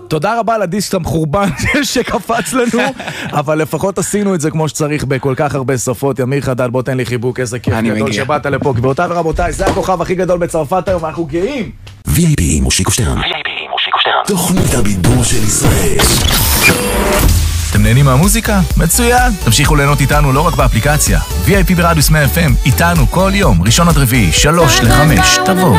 תודה רבה לדיסק המחורבן שקפץ לנו, אבל לפחות עשינו את זה כמו שצריך בכל כך הרבה שפות. ימיר חדד, בוא תן לי חיבוק, איזה כיף גדול שבאת לפה. גבירותיי ורבותיי, זה הכוכב הכי גדול בצרפת היום, אנחנו גאים. VIP מושיקו שטרן, תוכנית הבידור של ישראל. אתם נהנים מהמוזיקה? מצוין! תמשיכו ליהנות איתנו לא רק באפליקציה. VIP ברדיוס 100 FM, איתנו כל יום, ראשון עד רביעי, 3 ל-5, תבואו.